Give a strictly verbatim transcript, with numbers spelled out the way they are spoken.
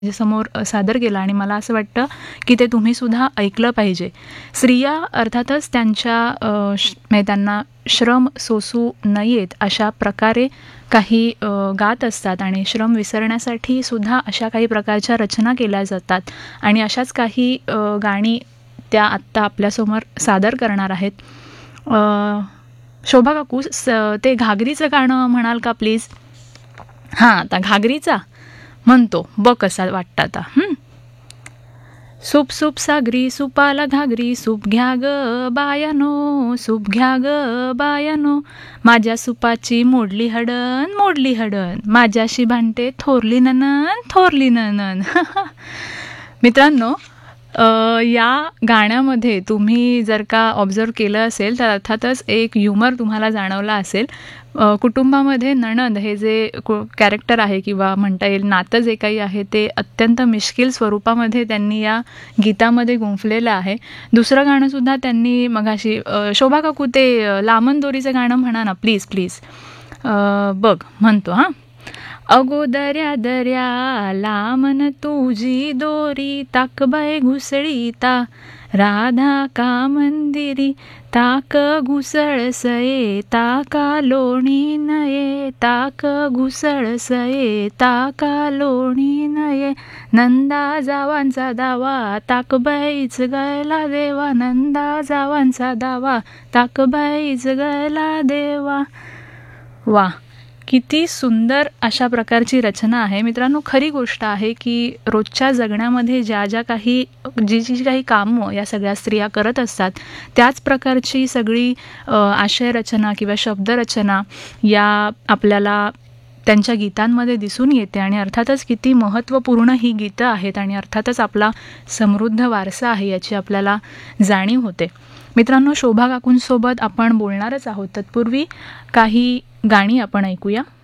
समोर सादर केलं आणि मला असं वाटतं की ते तुम्ही सुद्धा ऐकलं पाहिजे. स्त्रिया अर्थातच त्यांच्या अ, श म्हणजे त्यांना श्रम सोसू नयेत अशा प्रकारे काही अ, गात असतात आणि श्रम विसरण्यासाठी सुद्धा अशा काही प्रकारच्या रचना केल्या जातात आणि अशाच काही अ, गाणी त्या आत्ता आपल्यासमोर सादर करणार आहेत. अ, शोभा काकू स ते घागरीचं गाणं म्हणाल का प्लीज? हां, आता घागरीचा म्हणतो, बघ कसा वाटतं आता. हं. सूप सूप सागरी सुपाला घागरी सूप घ्या ग बायानो सूप घ्या ग बायानो माझ्या सुपाची मोडली हडण मोडली हडण माझ्याशी भांडते थोरली ननन थोरली ननन. मित्रांनो, अ, या गाण्यामध्ये तुम्ही जर का ऑब्झर्व केलं असेल तर अर्थातच एक ह्युमर तुम्हाला जाणवला असेल. अ, कुटुंबामध्ये नणंद हे जे कॅरेक्टर आहे किंवा म्हणता येईल नातं जे काही आहे ते अत्यंत मिश्किल स्वरूपामध्ये त्यांनी या गीतामध्ये गुंफलेलं आहे. दुसरं गाणंसुद्धा त्यांनी मगाशी अ, शोभा काकू ते अ, लामण दोरीचं गाणं म्हणा ना प्लीज प्लीज. अ, बघ म्हणतो हां. अगो दर्या दर्या लामन तुझी दोरी ताकबाई घुसळीता राधा का मंदिरी ताक घुसळ सये ताका लोणी नये ताक घुसळ सये ताका लोणी नये नंदा जावांचा दावा ताकबाईच गळला देवा नंदा जावांचा दावा ताकबाईच गळला देवा. वा, किती सुंदर अशा प्रकारची रचना आहे. मित्रांनो, खरी गोष्ट आहे की रोजच्या जगण्यामध्ये ज्या ज्या काही जी जी काही कामं या सगळ्या स्त्रिया करत असतात त्याच प्रकारची सगळी अ, आशयरचना किंवा शब्दरचना या आपल्याला त्यांच्या गीतांमध्ये दिसून येते आणि अर्थातच किती महत्त्वपूर्ण ही गीतं आहेत आणि अर्थातच आपला समृद्ध वारसा आहे याची आपल्याला जाणीव होते. मित्रांनो, शोभा काकूंसोबत आपण बोलणारच आहोत. तत्पूर्वी काही गाणी आपण ऐकूया.